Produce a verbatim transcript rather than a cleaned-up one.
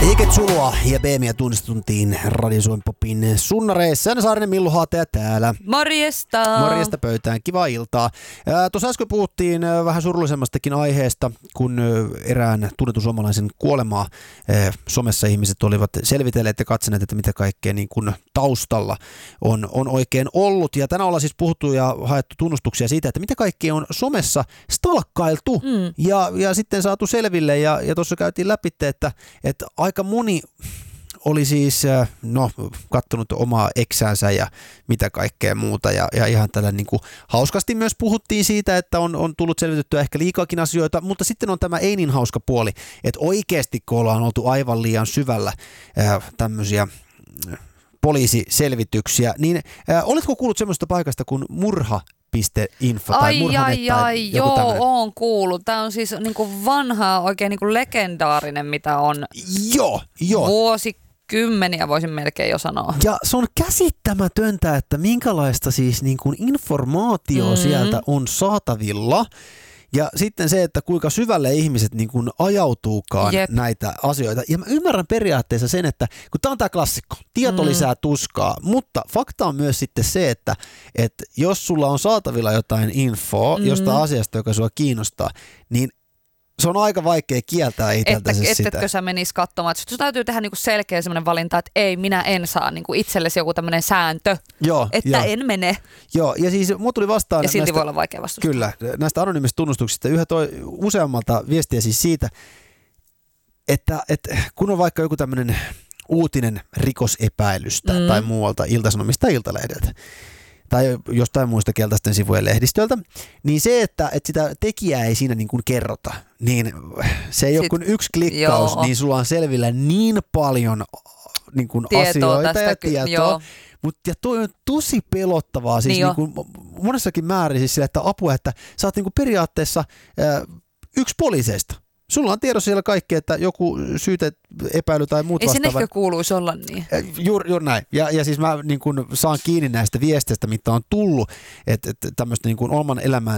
Eikä sulua ja B M ja tunnistuntiin Radio Suomen Popin sunnareissa. Anna Saarinen, Millu Haateja täällä. Morjesta! Morjesta pöytään, kiva iltaa. Tuossa äsken puhuttiin vähän surullisemmastakin aiheesta, kun erään tunnetun suomalaisen kuolemaa somessa ihmiset olivat selvitelleet ja katsoneet, että mitä kaikkea niin kuin taustalla on, on oikein ollut. Ja tänään ollaan siis puhuttu ja haettu tunnustuksia siitä, että mitä kaikkea on somessa stalkkailtu mm. ja, ja sitten saatu selville. Ja, ja tuossa käytiin läpi, että, että aika moni oli siis no, kattonut omaa eksäänsä ja mitä kaikkea muuta. Ja, ja ihan tällä niin kuin hauskasti myös puhuttiin siitä, että on, on tullut selvitettyä ehkä liikaakin asioita, mutta sitten on tämä ei niin hauska puoli, että oikeasti kun ollaan oltu aivan liian syvällä ää, tämmöisiä poliisiselvityksiä, niin ää, oletko kuullut semmoista paikasta kuin murha? Info, tai ai, ai, ai, joo, tämmönen. Oon kuullut. Tämä on siis niinku vanha, oikein niinku legendaarinen, mitä on joo, joo. vuosikymmeniä, voisin melkein jo sanoa. Ja se on käsittämätöntä, että minkälaista siis niinku informaatio mm-hmm. sieltä on saatavilla. Ja sitten se, että kuinka syvälle ihmiset niin kuin ajautuukaan Jep. näitä asioita. Ja mä ymmärrän periaatteessa sen, että kun tää on tää klassikko, tieto mm. lisää tuskaa, mutta fakta on myös sitten se, että, että jos sulla on saatavilla jotain infoa mm. jostain asiasta, joka sua kiinnostaa, niin se on aika vaikea kieltää itseltäsi että, sitä. Ettetkö sä menis katsomaan. Sun täytyy tehdä niinku selkeä sellainen valinta, että ei, minä en saa niinku itsellesi joku tämmöinen sääntö, joo, että jo. en mene. Joo, ja siis mut tuli vastaan. Ja silti näistä, voi olla vaikea vastustaa. Kyllä, näistä anonyymistä tunnustuksista yhä toi useammalta viestiä siis siitä, että, että kun on vaikka joku tämmöinen uutinen rikosepäilystä mm. tai muualta Ilta-Sanomista tai Iltalehdeltä, tai jostain muista keltaisten sivujen lehdistöltä, niin se, että, että sitä tekijää ei siinä niin kuin kerrota, niin se ei Sit, ole kuin yksi klikkaus, joo. niin sulla on selvillä niin paljon niin kuin asioita tästä, ja tietoa. Mut, ja toi on tosi pelottavaa, siis niin niin kuin monessakin määrin siis sillä, että apua, että sä oot niin kuin periaatteessa ää, yksi poliiseista. Sulla on tiedossa siellä kaikki, että joku syyte, epäily tai muut vastaavat. Ei sen ehkä kuuluisi olla niin. Juuri juur näin. Ja, ja siis mä niin kun saan kiinni näistä viesteistä, mitä on tullut, että, että tämmöistä niin kun oman elämään